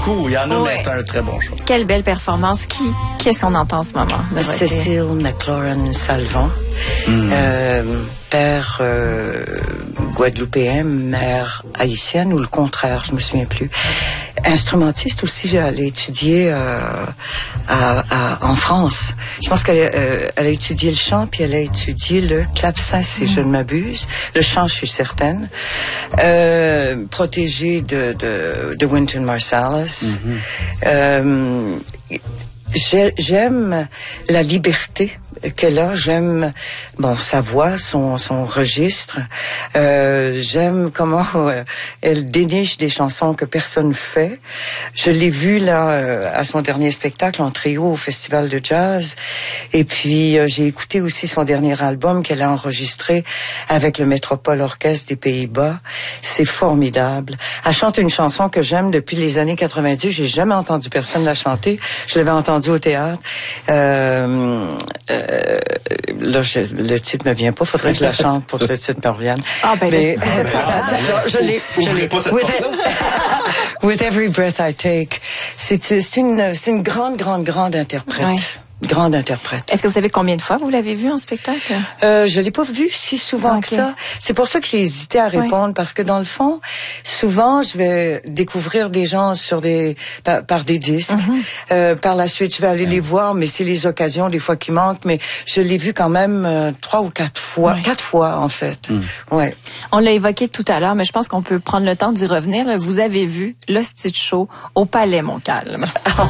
beaucoup. Il y en a, mais c'est un très bon choix. Quelle belle performance. Qu'est-ce qu'on entend en ce moment? Cécile McLaurin-Salvant, père guadeloupéen, mère haïtienne, ou le contraire, je me souviens plus. Instrumentiste aussi, elle a étudié en France. Je pense qu'elle a étudié le chant, puis elle a étudié le clavecin, si je ne m'abuse. Le chant, je suis certaine. Protégée de Wynton Marsalis. J'aime la liberté qu'elle a, j'aime sa voix, son registre. J'aime comment elle déniche des chansons que personne fait. Je l'ai vue là à son dernier spectacle en trio au Festival de Jazz. Et puis j'ai écouté aussi son dernier album qu'elle a enregistré avec le Métropole Orchestre des Pays-Bas. C'est formidable. Elle chante une chanson que j'aime depuis les années 90. J'ai jamais entendu personne la chanter. Je l'avais entendue au théâtre. Là, le titre me vient pas. Faudrait que je la chante pour que le titre me revienne. Ah, ben, mais je l'ai. With Every Breath I Take. C'est une grande interprète. Ouais. Grande interprète. Est-ce que vous savez combien de fois vous l'avez vue en spectacle? Je l'ai pas vue si souvent que ça. C'est pour ça que j'ai hésité à répondre, parce que dans le fond, souvent, je vais découvrir des gens par des disques. Par la suite, je vais aller les voir, mais c'est les occasions des fois qui manquent. Mais je l'ai vue quand même 3 ou 4 fois. 4 fois, en fait. Ouais. On l'a évoqué tout à l'heure, mais je pense qu'on peut prendre le temps d'y revenir. Vous avez vu le Stitch Show au Palais Montcalm.